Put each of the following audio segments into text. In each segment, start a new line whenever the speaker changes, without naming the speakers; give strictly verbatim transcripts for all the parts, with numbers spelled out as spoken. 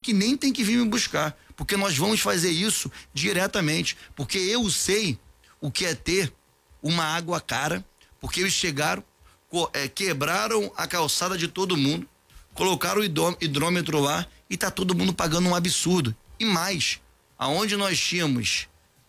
que nem tem que vir me buscar, porque nós vamos fazer isso diretamente, porque eu sei o que é ter uma água cara, porque eles chegaram, é, quebraram a calçada de todo mundo, colocaram o hidrômetro lá e tá todo mundo pagando um absurdo. E mais, aonde nós tínhamos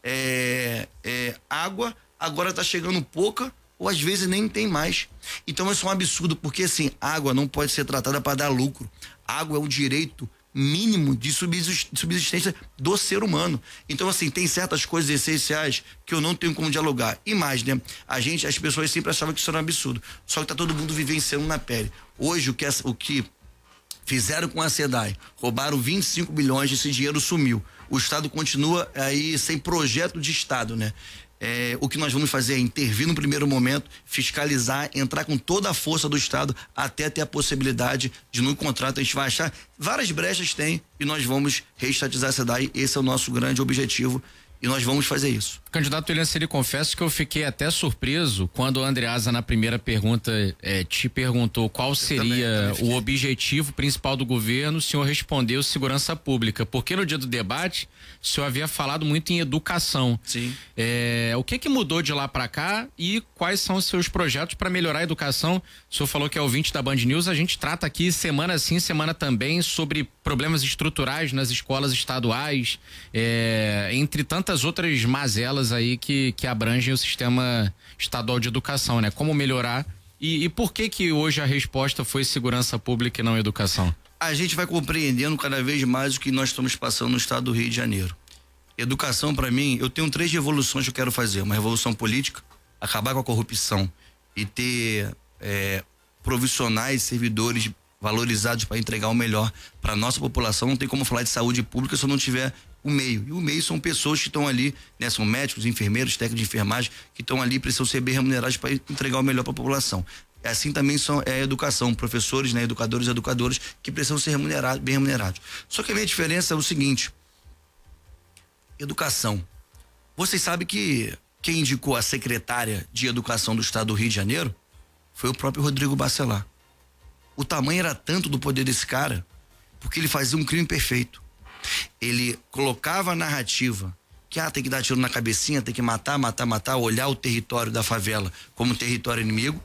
é, é, água, agora tá chegando pouca, ou às vezes nem tem mais. Então isso é um absurdo, porque assim, água não pode ser tratada para dar lucro. Água é um direito mínimo de subsistência do ser humano. Então assim, tem certas coisas essenciais que eu não tenho como dialogar. E mais, né? A gente, as pessoas sempre achavam que isso era um absurdo. Só que tá todo mundo vivenciando na pele. Hoje o que, o que fizeram com a SEDAI, roubaram vinte e cinco bilhões, esse dinheiro sumiu. O Estado continua aí sem projeto de Estado, né? É, o que nós vamos fazer é intervir no primeiro momento, fiscalizar, entrar com toda a força do Estado até ter a possibilidade de no contrato a gente vai achar várias brechas tem e nós vamos reestatizar a SEDAI. Esse é o nosso grande objetivo e nós vamos fazer isso.
Candidato William Sili, confesso que eu fiquei até surpreso quando o Andreasa, na primeira pergunta, eh, te perguntou qual seria também, também o objetivo principal do governo. O senhor respondeu segurança pública, porque no dia do debate o senhor havia falado muito em educação.
Sim.
É, o que que mudou de lá para cá e quais são os seus projetos para melhorar a educação? O senhor falou que é ouvinte da Band News, a gente trata aqui semana sim, semana também sobre problemas estruturais nas escolas estaduais, é, entre tantas outras mazelas aí que, que abrangem o sistema estadual de educação, né? Como melhorar e, e por que que hoje a resposta foi segurança pública e não educação?
A gente vai compreendendo cada vez mais o que nós estamos passando no estado do Rio de Janeiro. Educação, para mim, eu tenho três revoluções que eu quero fazer. Uma revolução política, acabar com a corrupção e ter é, profissionais, servidores valorizados para entregar o melhor para nossa população. Não tem como falar de saúde pública se eu não tiver o meio. E o meio são pessoas que estão ali, né? São médicos, enfermeiros, técnicos de enfermagem, que estão ali, precisam ser bem remunerados para entregar o melhor para a população. Assim também são, é a educação, professores, né? Educadores e educadoras que precisam ser remunerados, bem remunerados. Só que a minha diferença é o seguinte: educação. Vocês sabem que quem indicou a secretária de Educação do Estado do Rio de Janeiro foi o próprio Rodrigo Bacelar. O tamanho era tanto do poder desse cara, porque ele fazia um crime perfeito. Ele colocava a narrativa que ah, tem que dar tiro na cabecinha, tem que matar, matar, matar, olhar o território da favela como território inimigo,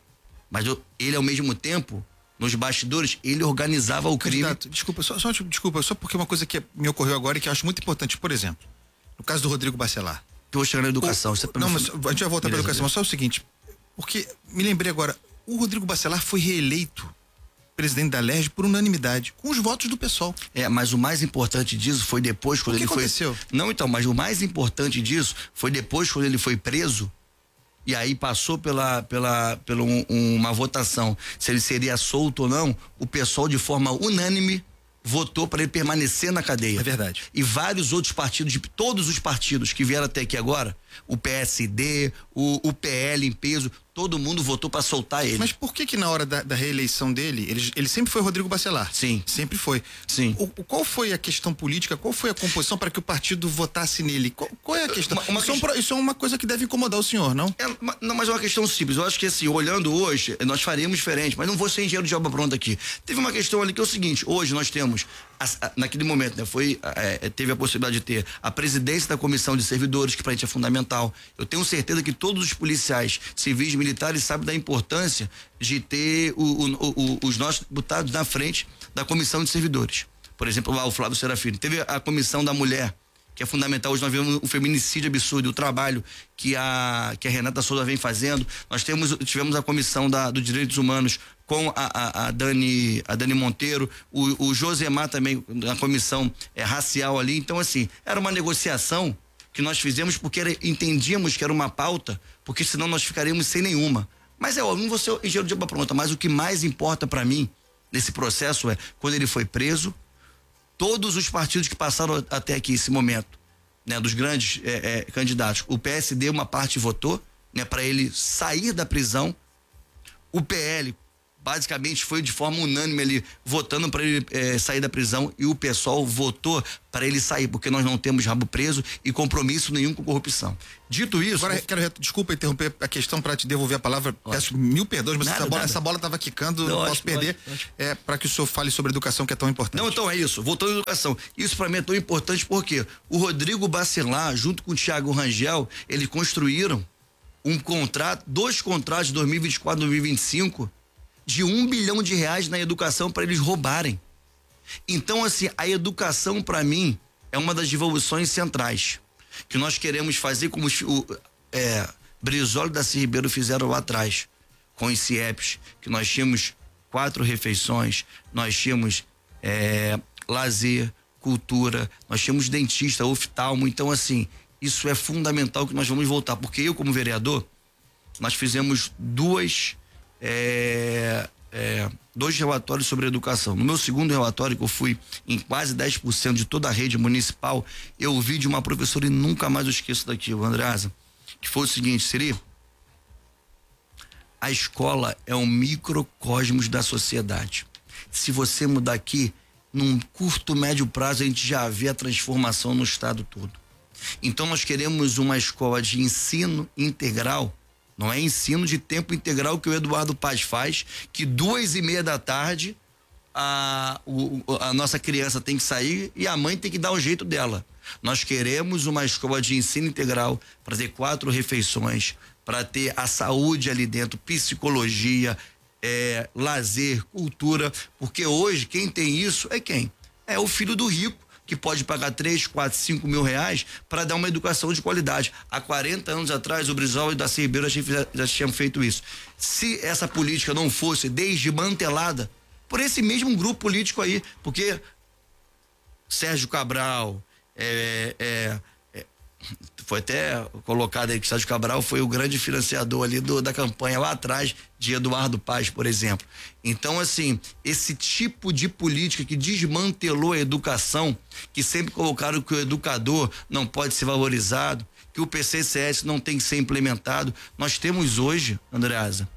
mas eu, ele ao mesmo tempo, nos bastidores, ele organizava o crime.
Candidato, desculpa, só, só, desculpa, só porque uma coisa que me ocorreu agora e que eu acho muito importante, por exemplo, no caso do Rodrigo Bacelar.
Eu vou chegar na educação.
O,
você
não, mas a gente vai voltar para a educação, mas só o seguinte, porque me lembrei agora, o Rodrigo Bacelar foi reeleito presidente da Alerj por unanimidade, com os votos do PSOL.
É, mas o mais importante disso foi depois quando ele foi... O que aconteceu? Não, então, mas o mais importante disso foi depois quando ele foi preso e aí passou pela, pela, pela um, uma votação se ele seria solto ou não, o PSOL de forma unânime votou para ele permanecer na cadeia.
É verdade.
E vários outros partidos, de todos os partidos que vieram até aqui agora, o P S D, o, o P L em peso, todo mundo votou para soltar ele.
Mas por que que na hora da, da reeleição dele, ele, ele sempre foi Rodrigo Bacelar?
Sim.
Sempre foi.
Sim.
O, qual foi a questão política, qual foi a composição para que o partido votasse nele? Qual, qual é a questão? Uma, uma isso, questão... É um, isso é uma coisa que deve incomodar o senhor, não? É,
não, mas é uma questão simples. Eu acho que assim, olhando hoje, nós faríamos diferente, mas não vou ser engenheiro de obra pronta aqui. Teve uma questão ali que é o seguinte, hoje nós temos, a, a, naquele momento, né, foi, é, teve a possibilidade de ter a presidência da comissão de servidores, que pra gente é fundamental. Eu tenho certeza que todos os policiais, civis, militares sabem da importância de ter o, o, o, os nossos deputados na frente da comissão de servidores. Por exemplo, lá o Flávio Serafini. Teve a comissão da mulher, que é fundamental. Hoje nós vemos o feminicídio absurdo, o trabalho que a, que a Renata Souza vem fazendo. Nós temos, tivemos a comissão da, dos direitos humanos com a, a, a, Dani, a Dani Monteiro, o, o Josemar também, na comissão é, racial ali. Então, assim, era uma negociação que nós fizemos porque era, entendíamos que era uma pauta, porque senão nós ficaríamos sem nenhuma. Mas é óbvio, não vou ser engenheiro de obra pronta, mas o que mais importa para mim nesse processo é, quando ele foi preso, todos os partidos que passaram até aqui esse momento, né, dos grandes é, é, candidatos, o P S D uma parte votou, né, para ele sair da prisão, o P L basicamente foi de forma unânime ali, votando para ele é, sair da prisão, e o pessoal votou para ele sair, porque nós não temos rabo preso e compromisso nenhum com corrupção. Dito isso...
Agora, quero, desculpa interromper a questão para te devolver a palavra, peço mil perdões, mas nada, essa, bola, essa bola estava quicando, não, não posso ótimo, perder, ótimo, ótimo. É, para que o senhor fale sobre educação, que é tão importante.
Não, então é isso, voltando à educação. Isso para mim é tão importante porque o Rodrigo Bacelar, junto com o Thiago Rangel, eles construíram um contrato, dois contratos de dois mil e vinte e quatro, dois mil e vinte e cinco, de um bilhão de reais na educação para eles roubarem. Então, assim, a educação para mim é uma das revoluções centrais que nós queremos fazer, como os, o é, Brizola e Darcy Ribeiro fizeram lá atrás, com os CIEPs, que nós tínhamos quatro refeições, nós tínhamos é, lazer, cultura, nós tínhamos dentista, oftalmo. Então, assim, isso é fundamental que nós vamos voltar, porque eu, como vereador, nós fizemos duas É, é, dois relatórios sobre educação. No meu segundo relatório, que eu fui em quase dez por cento de toda a rede municipal, eu ouvi de uma professora, e nunca mais eu esqueço daquilo, Andreasa, que foi o seguinte: Siri, a escola é um microcosmos da sociedade. Se você mudar aqui, num curto, médio prazo, a gente já vê a transformação no estado todo. Então nós queremos uma escola de ensino integral. Não é ensino de tempo integral que o Eduardo Paz faz, que duas e meia da tarde a, o, a nossa criança tem que sair e a mãe tem que dar o jeito dela. Nós queremos uma escola de ensino integral para ter quatro refeições, para ter a saúde ali dentro, psicologia, é, lazer, cultura, porque hoje quem tem isso é quem? É o filho do rico, que pode pagar três, quatro, cinco mil reais para dar uma educação de qualidade. Há quarenta anos atrás, o Brizola e o Darcy Ribeiro já, já tinham feito isso. Se essa política não fosse desmantelada por esse mesmo grupo político aí, porque Sérgio Cabral, é, é, é, foi até colocado aí que Sérgio Cabral foi o grande financiador ali do, da campanha lá atrás de Eduardo Paz, por exemplo. Então, assim, esse tipo de política que desmantelou a educação, que sempre colocaram que o educador não pode ser valorizado, que o P C C S não tem que ser implementado. Nós temos hoje, Andreasa,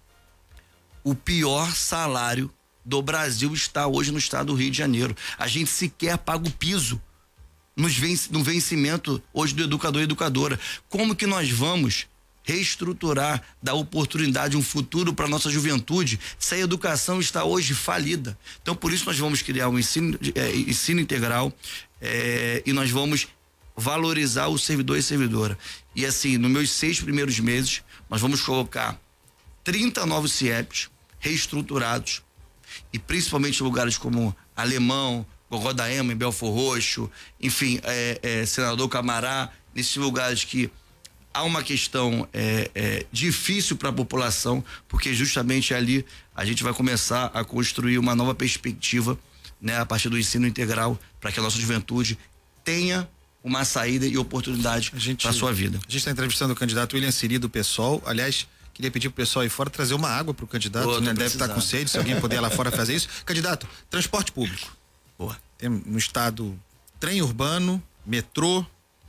o pior salário do Brasil está hoje no estado do Rio de Janeiro. A gente sequer paga o piso nos venc- no vencimento hoje do educador e educadora. Como que nós vamos reestruturar, dar oportunidade, um futuro para nossa juventude, se a educação está hoje falida? Então, por isso nós vamos criar um ensino, é, ensino integral, é, e nós vamos valorizar o servidor e servidora. E assim, nos meus seis primeiros meses, nós vamos colocar trinta novos CIEPs reestruturados, e principalmente em lugares como Alemão, Gogó da Ema, em Belfor Roxo, enfim, é, é, Senador Camará, nesses lugares que há uma questão é, é, difícil para a população, porque justamente ali a gente vai começar a construir uma nova perspectiva, né, a partir do ensino integral, para que a nossa juventude tenha uma saída e oportunidade para a sua vida.
A gente está entrevistando o candidato William Siri, do PSOL. Aliás, queria pedir pro pessoal aí fora trazer uma água pro candidato, Pô, né? Deve estar tá com sede, se alguém puder lá fora fazer isso. Candidato, transporte público.
Boa.
Tem no estado trem urbano, metrô,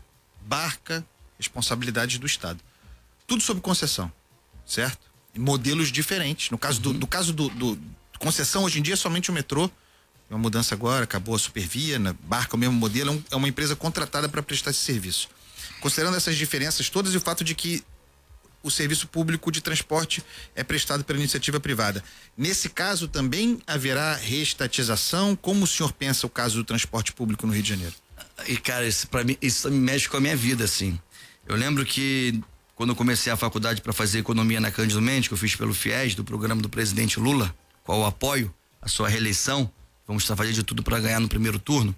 barca, responsabilidade do estado. Tudo sob concessão, certo? E modelos diferentes. No caso uhum. do, do caso do, do concessão hoje em dia é somente o metrô. Uma mudança agora, acabou a Supervia, na barca o mesmo modelo, é, um, é uma empresa contratada para prestar esse serviço. Considerando essas diferenças todas e o fato de que o serviço público de transporte é prestado pela iniciativa privada. Nesse caso também haverá reestatização? Como o senhor pensa o caso do transporte público no Rio de Janeiro?
E cara, isso para mim, isso mexe com a minha vida, assim. Eu lembro que quando eu comecei a faculdade para fazer economia na Cândido Mendes, que eu fiz pelo FIES, do programa do presidente Lula, qual eu apoio a sua reeleição, vamos fazer de tudo para ganhar no primeiro turno.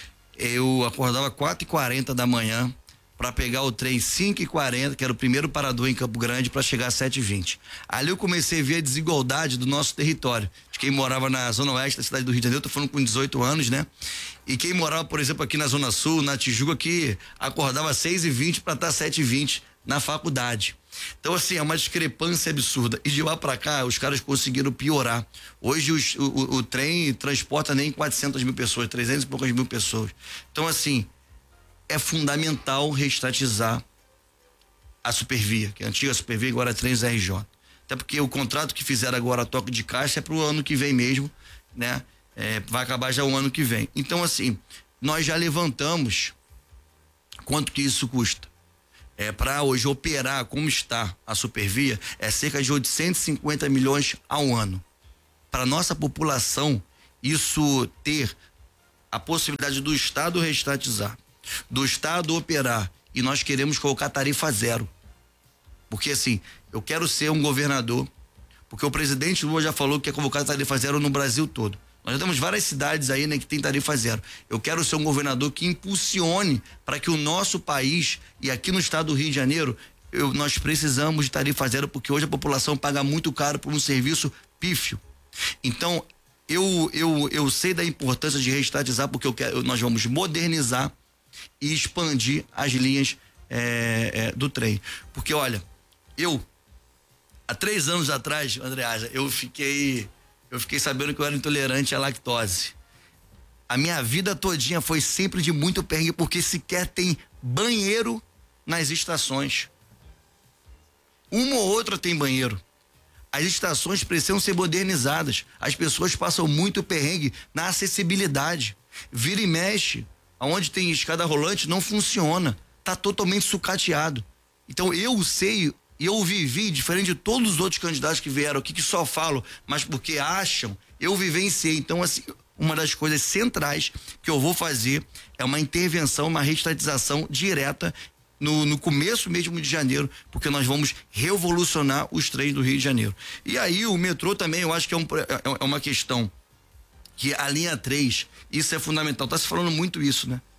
Eu acordava quatro e quarenta da manhã para pegar o trem cinco e quarenta, que era o primeiro parador em Campo Grande, para chegar às sete e vinte. Ali eu comecei a ver a desigualdade do nosso território, de quem morava na zona oeste da cidade do Rio de Janeiro, tô falando com dezoito anos, né? E quem morava, por exemplo, aqui na Zona Sul, na Tijuca, que acordava às seis e vinte para estar às sete e vinte na faculdade. Então, assim, é uma discrepância absurda. E de lá para cá, os caras conseguiram piorar. Hoje os, o, o, o trem transporta nem quatrocentas mil pessoas, trezentas e poucas mil pessoas. Então, assim, é fundamental reestatizar a Supervia, que é a antiga Supervia, agora é Trens R J. até porque o contrato que fizeram agora a toque de caixa é pro ano que vem mesmo, né? É, vai acabar já o ano que vem. Então, assim, nós já levantamos quanto que isso custa. É, para hoje operar como está a Supervia, é cerca de oitocentos e cinquenta milhões ao ano. Para nossa população, isso ter a possibilidade do Estado restatizar, do Estado operar, e nós queremos colocar tarifa zero. Porque assim, eu quero ser um governador, porque o presidente Lula já falou que quer colocar tarifa zero no Brasil todo. Nós já temos várias cidades aí, né, que tem tarifa zero. Eu quero ser um governador que impulsione para que o nosso país, e aqui no estado do Rio de Janeiro, eu, nós precisamos de tarifa zero, porque hoje a população paga muito caro por um serviço pífio. Então, eu, eu, eu sei da importância de reestatizar, porque eu quero, nós vamos modernizar e expandir as linhas é, é, do trem. Porque, olha, eu, há três anos atrás, Andreasa, eu fiquei... Eu fiquei sabendo que eu era intolerante à lactose. A minha vida todinha foi sempre de muito perrengue, porque sequer tem banheiro nas estações. Uma ou outra tem banheiro. As estações precisam ser modernizadas. As pessoas passam muito perrengue na acessibilidade. Vira e mexe, aonde tem escada rolante, não funciona. Tá totalmente sucateado. Então eu sei... E eu vivi, diferente de todos os outros candidatos que vieram aqui, que só falam, mas porque acham, eu vivenciei. Então, assim, uma das coisas centrais que eu vou fazer é uma intervenção, uma reestatização direta no, no começo mesmo de janeiro, porque nós vamos revolucionar os trens do Rio de Janeiro. E aí o metrô também, eu acho que é, um, é uma questão que a linha três, isso é fundamental. Tá se falando muito isso, né?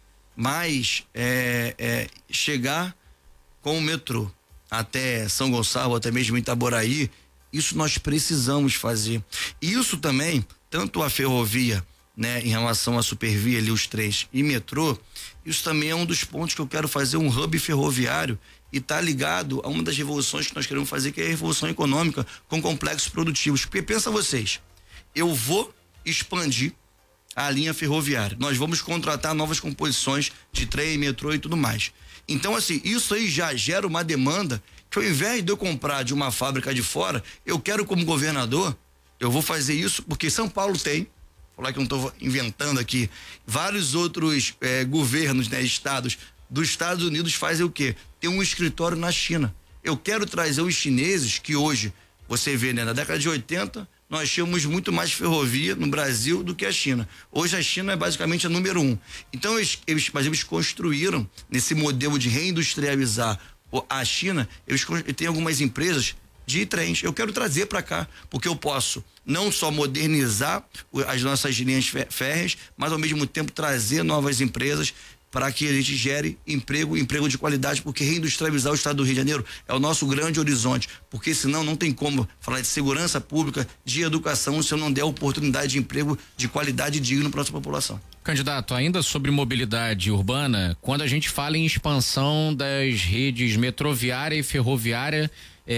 Mas é, é, chegar com o metrô até São Gonçalo, até mesmo em Itaboraí, isso nós precisamos fazer. Isso também, tanto a ferrovia, né, em relação à Supervia ali, os três, e metrô, isso também é um dos pontos que eu quero fazer, um hub ferroviário, e tá ligado a uma das revoluções que nós queremos fazer, que é a revolução econômica com complexos produtivos. Porque pensa vocês, eu vou expandir a linha ferroviária, nós vamos contratar novas composições de trem, metrô e tudo mais. Então, assim, isso aí já gera uma demanda que, ao invés de eu comprar de uma fábrica de fora, eu quero, como governador, eu vou fazer isso porque São Paulo tem, vou falar que eu não estou inventando aqui, vários outros eh, governos, né, estados dos Estados Unidos fazem o quê? Tem um escritório na China. Eu quero trazer os chineses, que hoje, você vê, né, na década de oitenta, nós tínhamos muito mais ferrovia no Brasil do que a China. Hoje a China é basicamente a número um. Então eles, eles, mas eles construíram nesse modelo de reindustrializar a China, eles têm algumas empresas de trens. Eu quero trazer para cá, porque eu posso não só modernizar as nossas linhas férreas, mas ao mesmo tempo trazer novas empresas para que a gente gere emprego, emprego de qualidade, porque reindustrializar o estado do Rio de Janeiro é o nosso grande horizonte, porque senão não tem como falar de segurança pública, de educação, se eu não der oportunidade de emprego de qualidade digno para a nossa população.
Candidato, ainda sobre mobilidade urbana, quando a gente fala em expansão das redes metroviária e ferroviária,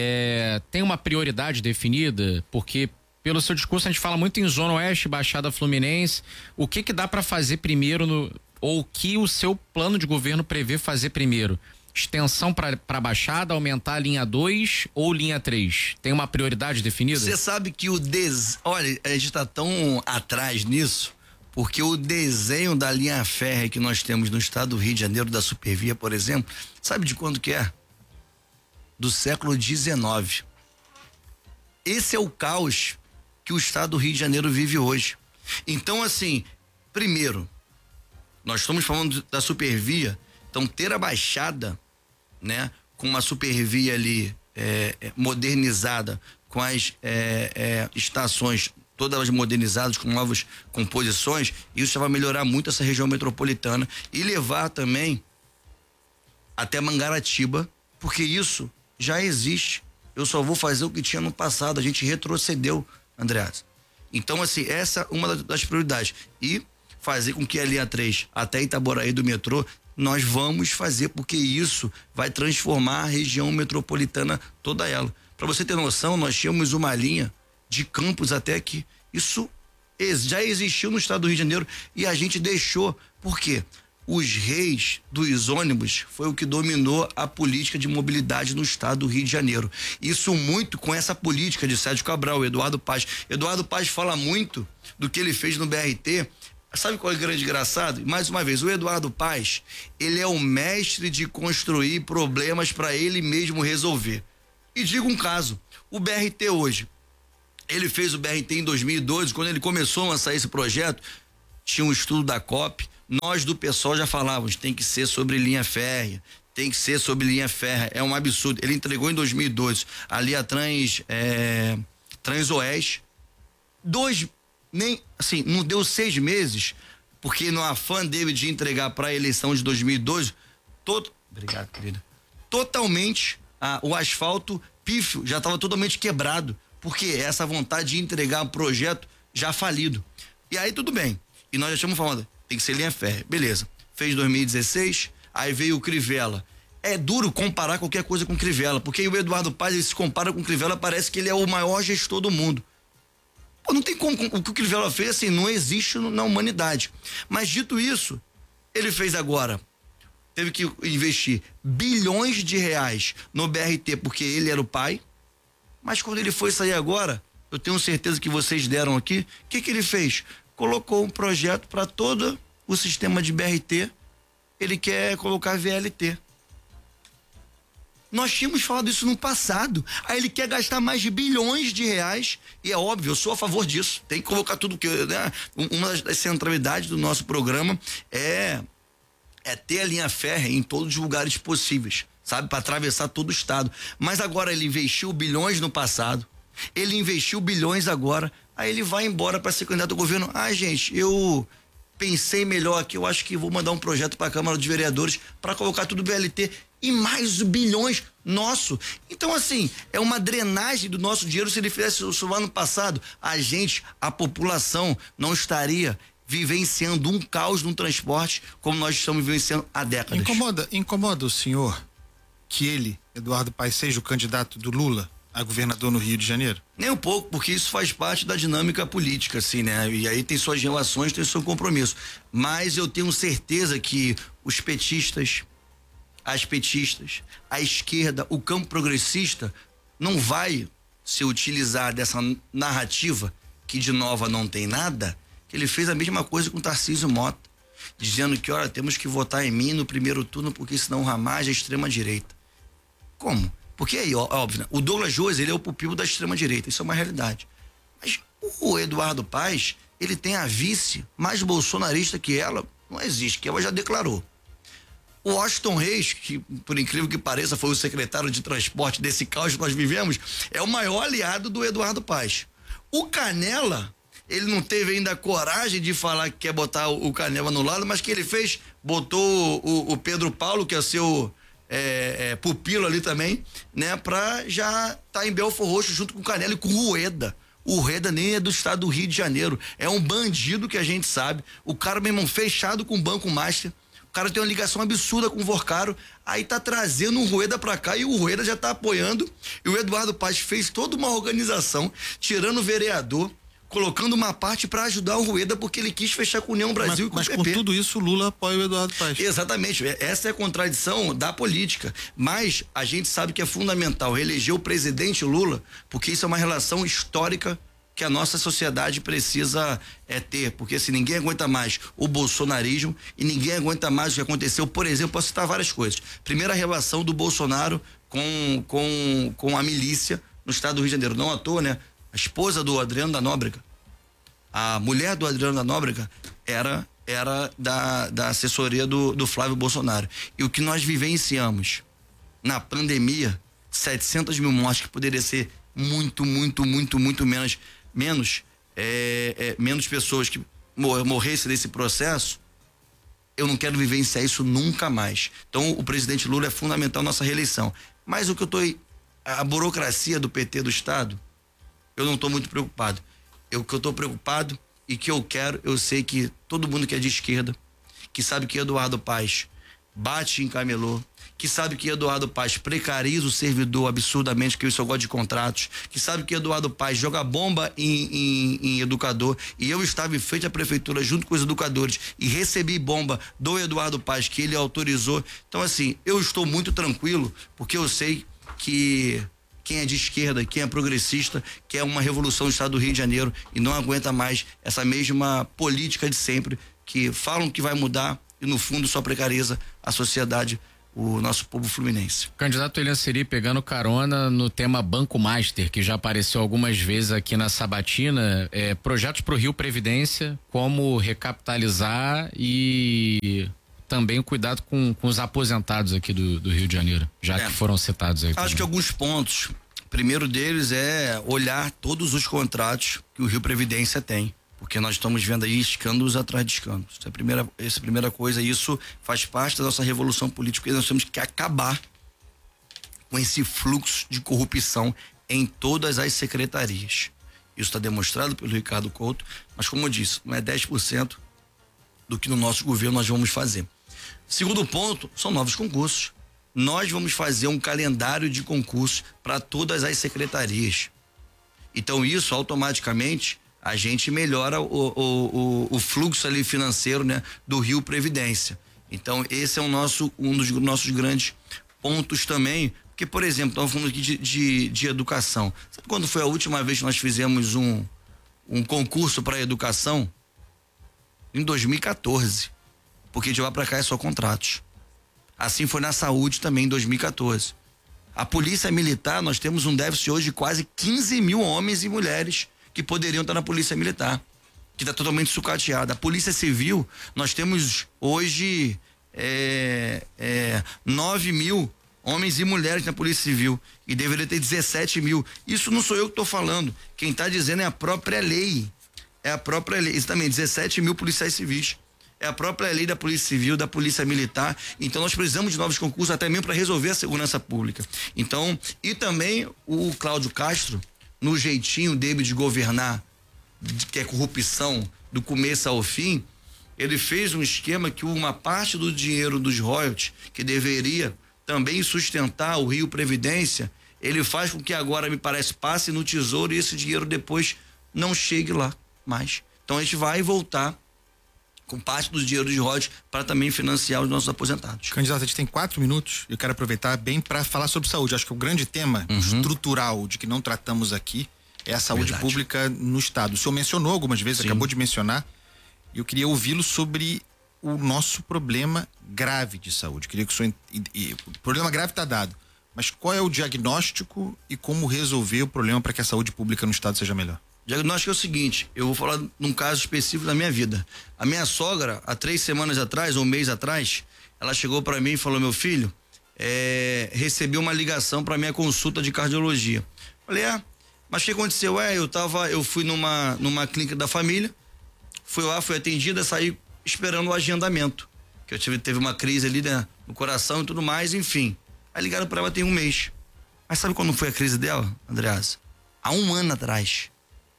é, tem uma prioridade definida? Porque pelo seu discurso a gente fala muito em Zona Oeste, Baixada Fluminense, o que que dá para fazer primeiro no... ou o que o seu plano de governo prevê fazer primeiro? Extensão para a Baixada, aumentar a linha dois ou linha três? Tem uma prioridade definida?
Você sabe que o des... Olha, a gente está tão atrás nisso, porque o desenho da linha férrea que nós temos no estado do Rio de Janeiro, da Supervia, por exemplo, sabe de quando que é? Do século dezenove. Esse é o caos que o estado do Rio de Janeiro vive hoje. Então, assim, primeiro, nós estamos falando da Supervia, então ter a Baixada, né, com uma Supervia ali é, é, modernizada, com as é, é, estações todas elas modernizadas, com novas composições, isso já vai melhorar muito essa região metropolitana e levar também até Mangaratiba, porque isso já existe. Eu só vou fazer o que tinha no passado, a gente retrocedeu, Andreas. Então, assim, essa é uma das prioridades. E fazer com que a linha três até Itaboraí do metrô, nós vamos fazer, porque isso vai transformar a região metropolitana toda ela. Para você ter noção, nós tínhamos uma linha de Campos até aqui. Isso já existiu no estado do Rio de Janeiro e a gente deixou. Por quê? os reis dos ônibus foi o que dominou a política de mobilidade no estado do Rio de Janeiro. Isso muito com essa política de Sérgio Cabral, Eduardo Paes. Eduardo Paes fala muito do que ele fez no B R T. Sabe qual é o grande engraçado? Mais uma vez, o Eduardo Paes, ele é o mestre de construir problemas para ele mesmo resolver. E digo um caso, o B R T hoje, ele fez o B R T em dois mil e doze, quando ele começou a lançar esse projeto, tinha um estudo da C O P, nós do PSOL já falávamos, tem que ser sobre linha férrea, tem que ser sobre linha férrea, é um absurdo. Ele entregou em dois mil e doze ali a Trans, é, Transoeste, dois, nem, assim, não deu seis meses, porque no afã dele de entregar para a eleição de dois mil e doze, todo, obrigado, querida, totalmente, ah, o asfalto pífio já estava totalmente quebrado, porque essa vontade de entregar um projeto já falido. E aí tudo bem, e nós já estamos falando, tem que ser linha férrea, beleza. Fez dois mil e dezesseis, aí veio o Crivella. É duro comparar qualquer coisa com Crivella, porque o Eduardo Paes, ele se compara com o Crivella, parece que ele é o maior gestor do mundo. Pô, não tem como, o que o Crivella fez, assim, não existe na humanidade. Mas dito isso, ele fez agora, teve que investir bilhões de reais no B R T, porque ele era o pai, mas quando ele foi sair agora, eu tenho certeza que vocês deram aqui, o que que ele fez? Colocou um projeto para todo o sistema de B R T, ele quer colocar V L T. Nós tínhamos falado isso no passado, aí ele quer gastar mais de bilhões de reais, e é óbvio, eu sou a favor disso, tem que colocar tudo que, né? Uma das centralidades do nosso programa é, é ter a linha férrea em todos os lugares possíveis, sabe, para atravessar todo o estado, mas agora ele investiu bilhões no passado, ele investiu bilhões agora, aí ele vai embora para ser candidato ao governo. Ah, gente, eu pensei melhor aqui, eu acho que vou mandar um projeto para a Câmara dos Vereadores para colocar tudo B L T e mais bilhões nosso. Então, assim, é uma drenagem do nosso dinheiro. Se ele fizesse isso no ano passado, a gente, a população, não estaria vivenciando um caos no transporte como nós estamos vivenciando há décadas.
Incomoda, incomoda o senhor que ele, Eduardo Paes, seja o candidato do Lula a governador no Rio de Janeiro?
Nem um pouco, porque isso faz parte da dinâmica política, assim, né? E aí tem suas relações, tem seu compromisso. Mas eu tenho certeza que os petistas, as petistas, a esquerda, o campo progressista não vai se utilizar dessa narrativa que de nova não tem nada, que ele fez a mesma coisa com o Tarcísio Mota, dizendo que, olha, temos que votar em mim no primeiro turno porque senão o Ramagem é extrema direita. Como? Porque aí, ó, óbvio, né? O Douglas Jones, ele é o pupilo da extrema-direita, isso é uma realidade. Mas o Eduardo Paes, ele tem a vice mais bolsonarista que ela, não existe, que ela já declarou. O Washington Reis, que por incrível que pareça foi o secretário de transporte desse caos que nós vivemos, é o maior aliado do Eduardo Paes. O Canela, ele não teve ainda a coragem de falar que quer botar o, o Canela no lado, mas que ele fez, botou o, o Pedro Paulo, que é o seu... É, é, pupilo ali também, né? Pra já tá em Belfor Roxo junto com o Canela e com o Rueda. O Rueda nem é do estado do Rio de Janeiro, é um bandido que a gente sabe. O cara, meu irmão, fechado com o Banco Master, o cara tem uma ligação absurda com o Vorcaro, aí tá trazendo o Rueda pra cá e o Rueda já tá apoiando, e o Eduardo Paes fez toda uma organização, tirando o vereador, colocando uma parte para ajudar o Rueda, porque ele quis fechar com a União Brasil
mas,
e com
mas
o P P.
Com tudo isso, o Lula apoia o Eduardo Paes.
Exatamente, essa é a contradição da política, mas a gente sabe que é fundamental reeleger o presidente Lula, porque isso é uma relação histórica que a nossa sociedade precisa é, ter, porque assim, ninguém aguenta mais o bolsonarismo e ninguém aguenta mais o que aconteceu, por exemplo, posso citar várias coisas. Primeira, a relação do Bolsonaro com, com, com a milícia no estado do Rio de Janeiro, não à toa, né? A esposa do Adriano da Nóbrega, a mulher do Adriano da Nóbrega era, era da, da assessoria do, do Flávio Bolsonaro. E o que nós vivenciamos na pandemia, setecentas mil mortes, que poderia ser muito, muito, muito, muito menos, menos, é, é, menos pessoas que mor morressem nesse processo, eu não quero vivenciar isso nunca mais. Então, o presidente Lula é fundamental na nossa reeleição. Mas o que eu tô, a burocracia do P T do Estado, eu não estou muito preocupado. Eu que eu estou preocupado e que eu quero, eu sei que todo mundo que é de esquerda, que sabe que Eduardo Paes bate em camelô, que sabe que Eduardo Paes precariza o servidor absurdamente, que eu só gosto de contratos, que sabe que Eduardo Paes joga bomba em, em, em educador, e eu estava em frente à prefeitura junto com os educadores e recebi bomba do Eduardo Paes, que ele autorizou. Então, assim, eu estou muito tranquilo, porque eu sei que quem é de esquerda, quem é progressista, quer uma revolução no estado do Rio de Janeiro e não aguenta mais essa mesma política de sempre, que falam que vai mudar e no fundo só precariza a sociedade, o nosso povo fluminense.
Candidato William Siri, pegando carona no tema Banco Master, que já apareceu algumas vezes aqui na sabatina, é, projetos para o Rio Previdência, como recapitalizar e também o cuidado com, com os aposentados aqui do, do Rio de Janeiro, já é. que foram citados aí.
Acho
também.
que alguns pontos. Primeiro deles é olhar todos os contratos que o Rio Previdência tem, porque nós estamos vendo aí escândalos atrás de escândalos. Essa é a primeira, essa é a primeira coisa, isso faz parte da nossa revolução política, e nós temos que acabar com esse fluxo de corrupção em todas as secretarias. Isso está demonstrado pelo Ricardo Couto, mas como eu disse, não é dez por cento do que no nosso governo nós vamos fazer. Segundo ponto, são novos concursos. Nós vamos fazer um calendário de concursos para todas as secretarias. Então isso automaticamente a gente melhora o, o, o, o fluxo ali financeiro, né, do Rio Previdência. Então esse é o nosso, um dos nossos grandes pontos também, porque, por exemplo, estamos falando aqui de, de, de educação. Sabe quando foi a última vez que nós fizemos um, um concurso para educação? Em dois mil e quatorze, porque de lá para cá é só contratos. Assim foi na saúde também em dois mil e quatorze. A polícia militar, nós temos um déficit hoje de quase quinze mil homens e mulheres que poderiam estar na polícia militar, que está totalmente sucateada. A polícia civil, nós temos hoje é, é, nove mil homens e mulheres na polícia civil e deveria ter dezessete mil. Isso não sou eu que estou falando, quem está dizendo é a própria lei, é a própria lei, isso também, dezessete mil policiais civis. É a própria lei da Polícia Civil, da Polícia Militar. Então nós precisamos de novos concursos até mesmo para resolver a segurança pública. Então, e também o Cláudio Castro, no jeitinho dele de governar, que é corrupção do começo ao fim, ele fez um esquema que uma parte do dinheiro dos royalties, que deveria também sustentar o Rio Previdência, ele faz com que agora, me parece, passe no Tesouro e esse dinheiro depois não chegue lá mais. Então a gente vai voltar com parte do dinheiro de royalties para também financiar os nossos aposentados.
Candidato, a gente tem quatro minutos e eu quero aproveitar bem para falar sobre saúde. Acho que o grande tema uhum. estrutural de que não tratamos aqui é a saúde Verdade. pública no estado. O senhor mencionou algumas vezes, Sim. acabou de mencionar, e eu queria ouvi-lo sobre o nosso problema grave de saúde. Queria que o senhor... E, e, o problema grave está dado, mas qual é o diagnóstico e como resolver o problema para que a saúde pública no estado seja melhor?
O diagnóstico é o seguinte, eu vou falar num caso específico da minha vida. A minha sogra, há três semanas atrás, ou um mês atrás, ela chegou para mim e falou: meu filho, é, recebi uma ligação para minha consulta de cardiologia. Falei, é, mas o que aconteceu? É, eu tava, eu fui numa, numa clínica da família, fui lá, fui atendida, saí esperando o agendamento, que eu tive, teve uma crise ali, né, no coração e tudo mais, enfim. Aí ligaram para ela tem um mês. Mas sabe quando foi a crise dela, Andreasa? Há um ano atrás.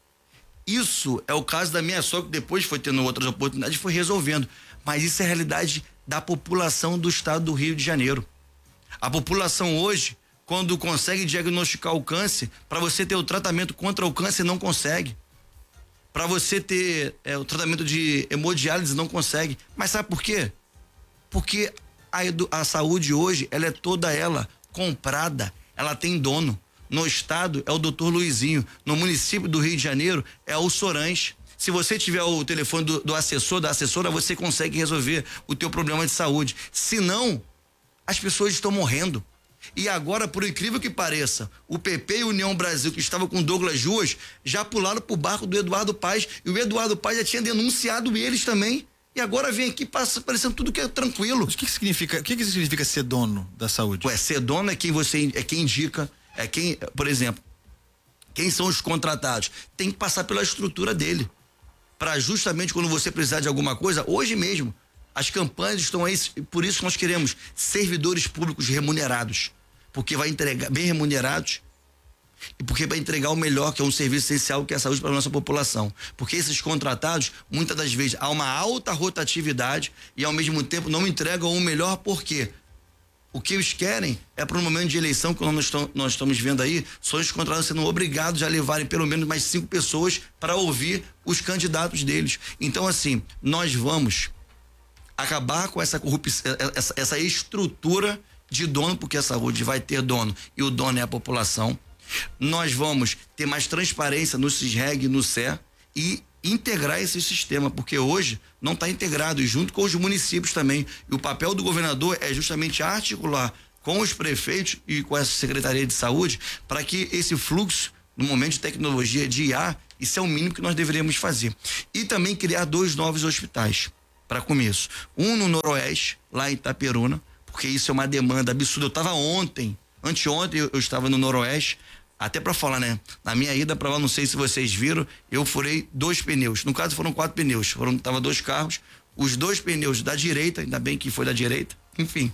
Isso é o caso da minha sogra, que depois foi tendo outras oportunidades, foi resolvendo. Mas isso é a realidade da população do estado do Rio de Janeiro. A população hoje, quando consegue diagnosticar o câncer, para você ter o tratamento contra o câncer, não consegue. Para você ter é, o tratamento de hemodiálise, não consegue. Mas sabe por quê? Porque a, edu- a saúde hoje, ela é toda ela comprada, ela tem dono. No estado é o doutor Luizinho, no município do Rio de Janeiro é o Sorães. Se você tiver o telefone do, do assessor, da assessora, você consegue resolver o teu problema de saúde. Se não, as pessoas estão morrendo. E agora, por incrível que pareça, o P P e o União Brasil, que estavam com Douglas Ruas, já pularam pro barco do Eduardo Paes, e o Eduardo Paes já tinha denunciado eles também. E agora vem aqui passa, parecendo tudo que é tranquilo.
Mas o que, que significa, o que, que significa ser dono da saúde?
Ué, ser dono é quem você é quem indica. É quem, por exemplo, quem são os contratados? Tem que passar pela estrutura dele. Para justamente quando você precisar de alguma coisa, hoje mesmo, as campanhas estão aí, por isso que nós queremos servidores públicos remunerados. Porque vai entregar, bem remunerados, E porque para entregar o melhor, que é um serviço essencial, que é a saúde para a nossa população. Porque esses contratados, muitas das vezes, há uma alta rotatividade e ao mesmo tempo não entregam o melhor. Por quê? O que eles querem é para um momento de eleição, que nós, nós estamos vendo aí, são os contratados sendo obrigados a levarem pelo menos mais cinco pessoas para ouvir os candidatos deles. Então, assim, nós vamos acabar com essa corrupção, essa, essa estrutura de dono, porque a saúde vai ter dono e o dono é a população. Nós vamos ter mais transparência no SISREG e no C E e integrar esse sistema, porque hoje não está integrado, e junto com os municípios também. E o papel do governador é justamente articular com os prefeitos e com essa Secretaria de Saúde para que esse fluxo, no momento de tecnologia de I A, isso é o mínimo que nós deveríamos fazer. E também criar dois novos hospitais, para começo. Um no Noroeste, lá em Itaperuna, porque isso é uma demanda absurda. Eu estava ontem, anteontem eu, eu estava no Noroeste, até para falar, né? Na minha ida para lá, não sei se vocês viram, eu furei dois pneus. No caso, foram quatro pneus. Foram, tava dois carros, os dois pneus da direita, ainda bem que foi da direita, enfim,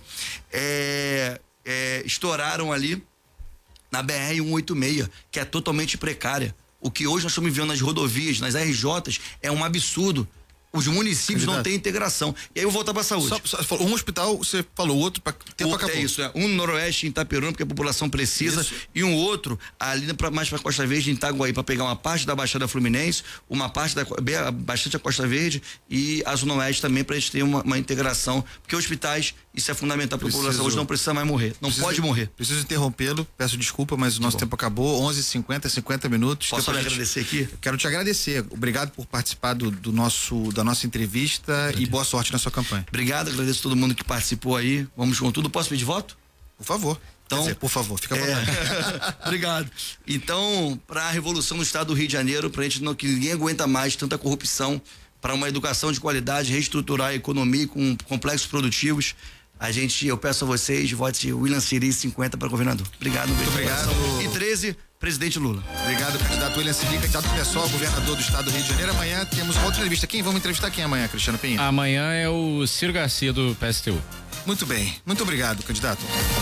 é, é, estouraram ali na B R cento e oitenta e seis, que é totalmente precária. O que hoje nós estamos vivendo nas rodovias, nas R Js, é um absurdo. Os municípios Candidato. Não têm integração. E aí eu vou voltar para a saúde.
Só, só, um hospital, você falou, outro para tempo acabou.
É isso, é. Um no Noroeste, em Itaperuna, porque a população precisa, isso. E um outro ali pra, mais para Costa Verde, em Itaguaí, para pegar uma parte da Baixada Fluminense, uma parte da bastante a Costa Verde e a Zona Oeste também, para a gente ter uma, uma integração, porque hospitais, isso é fundamental para a população. Hoje não precisa mais morrer, não preciso, pode morrer.
Preciso interrompê-lo, peço desculpa, mas o nosso tempo acabou. Onze e cinquenta, cinquenta minutos.
Posso me agradecer aqui?
Quero te agradecer. Obrigado por participar do, do nosso, da nossa entrevista. E boa sorte na sua campanha.
Obrigado, agradeço a todo mundo que participou aí. Vamos com tudo. Posso pedir voto?
Por favor.
Então,
dizer, por favor, fica à vontade.
É... Obrigado. Então, para a revolução no estado do Rio de Janeiro, para a gente não que ninguém aguenta mais tanta corrupção, para uma educação de qualidade, reestruturar a economia com complexos produtivos, a gente, eu peço a vocês, vote William Siri cinquenta para governador. Obrigado.
Muito obrigado.
E treze, presidente Lula.
Obrigado, candidato William Siri, candidato pessoal, governador do estado do Rio de Janeiro. Amanhã temos uma outra entrevista. Quem? Vamos entrevistar quem amanhã, Cristiano Pinheiro?
Amanhã é o Ciro Garcia do P S T U.
Muito bem. Muito obrigado, candidato.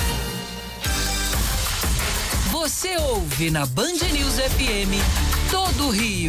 Você ouve na Band News F M todo o Rio.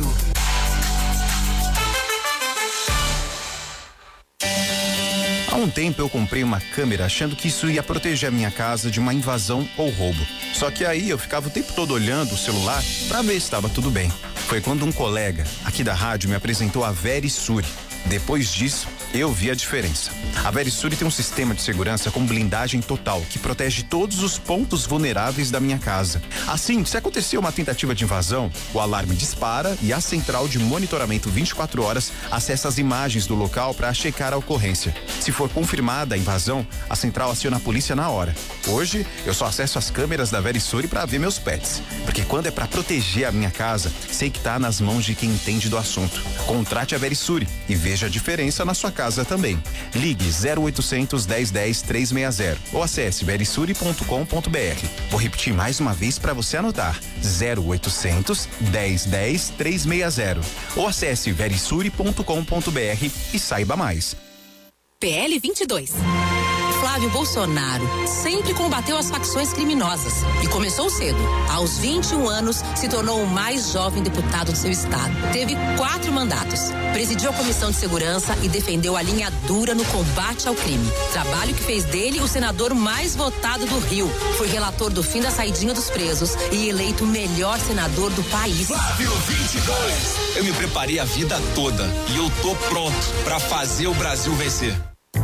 Há um tempo eu comprei uma câmera achando que isso ia proteger a minha casa de uma invasão ou roubo. Só que aí eu ficava o tempo todo olhando o celular para ver se estava tudo bem. Foi quando um colega aqui da rádio me apresentou a Verisuri. Depois disso, eu vi a diferença. A Verisuri tem um sistema de segurança com blindagem total que protege todos os pontos vulneráveis da minha casa. Assim, se acontecer uma tentativa de invasão, o alarme dispara e a central de monitoramento vinte e quatro horas acessa as imagens do local para checar a ocorrência. Se for confirmada a invasão, a central aciona a polícia na hora. Hoje, eu só acesso as câmeras da Verisuri para ver meus pets, porque quando é para proteger a minha casa, sei que tá nas mãos de quem entende do assunto. Contrate a Verisuri e veja a diferença na sua casa também. Ligue zero oitocentos, dez, dez, trezentos e sessenta ou acesse verisuri ponto com ponto br. Vou repetir mais uma vez para você anotar: zero oitocentos, dez, dez, trezentos e sessenta ou acesse verisuri ponto com ponto br e saiba mais.
P L vinte e dois. Flávio Bolsonaro sempre combateu as facções criminosas e começou cedo. Aos vinte e um anos, se tornou o mais jovem deputado do seu estado. Teve quatro mandatos. Presidiu a Comissão de Segurança e defendeu a linha dura no combate ao crime. Trabalho que fez dele o senador mais votado do Rio. Foi relator do fim da saidinha dos presos e eleito o melhor senador do país.
Flávio vinte e dois. Eu me preparei a vida toda e eu tô pronto pra fazer o Brasil vencer.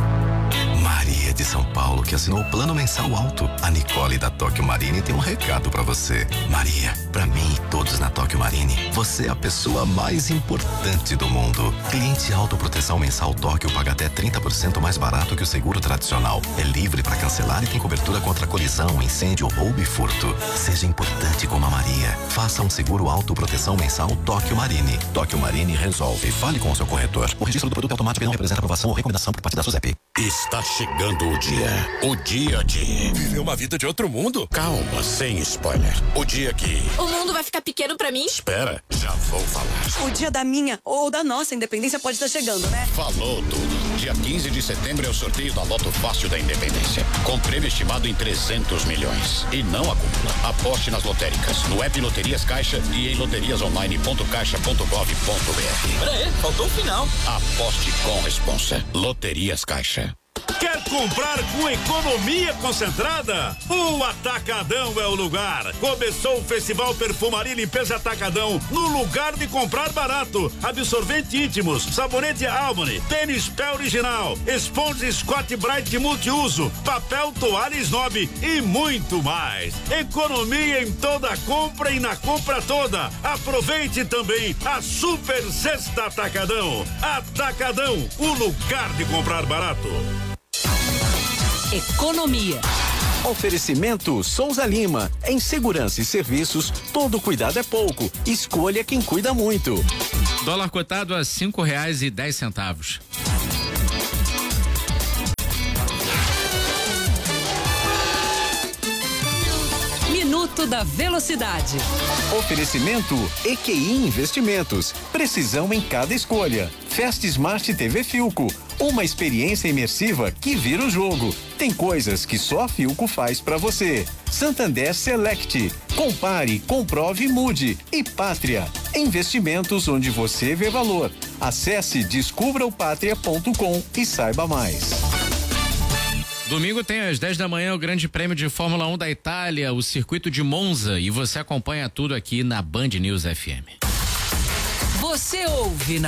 Maria de São Paulo, que assinou o plano mensal alto. A Nicole da Tóquio Marine tem um recado pra você. Maria, pra mim e todos na Tóquio Marine, você é a pessoa mais importante do mundo. Cliente autoproteção mensal Tóquio paga até trinta por cento mais barato que o seguro tradicional. É livre pra cancelar e tem cobertura contra colisão, incêndio, roubo e furto. Seja importante como a Maria. Faça um seguro autoproteção mensal Tóquio Marine. Tóquio Marine resolve. Fale com o seu corretor. O registro do produto automático não representa aprovação ou recomendação por parte da SUSEP.
Está chegando o dia. O dia de viver uma vida de outro mundo. Calma, sem spoiler. O dia que...
O mundo vai ficar pequeno pra mim?
Espera, já vou falar.
O dia da minha ou da nossa independência pode estar chegando, né?
Falou tudo. Dia quinze de setembro é o sorteio da Loto Fácil da Independência, com prêmio estimado em trezentos milhões. E não acumula. Aposte nas lotéricas, no app Loterias Caixa e em loterias online ponto caixa ponto gov ponto br.
Pera aí, faltou o final.
Aposte com responsa. Loterias Caixa.
Quer comprar com economia concentrada? O Atacadão é o lugar. Começou o Festival Perfumaria e Limpeza Atacadão no lugar de comprar barato. Absorvente íntimos, sabonete Albany, tênis pé original, esponja Scott Bright multiuso, papel toalha Snob e muito mais. Economia em toda compra e na compra toda. Aproveite também a Super Sexta Atacadão. Atacadão, o lugar de comprar barato.
Economia. Oferecimento Souza Lima. Em segurança e serviços, todo cuidado é pouco. Escolha quem cuida muito.
Dólar cotado a cinco reais e dez centavos.
Minuto da Velocidade. Oferecimento E Q I Investimentos. Precisão em cada escolha. Fast Smart T V Filco. Uma experiência imersiva que vira o jogo. Tem coisas que só a Filco faz pra você. Santander Select. Compare, comprove e mude. E Pátria. Investimentos onde você vê valor. Acesse descubra o pátria ponto com e saiba mais.
Domingo tem às dez da manhã o Grande Prêmio de Fórmula um da Itália, o circuito de Monza, e você acompanha tudo aqui na Band News F M.
Você ouve na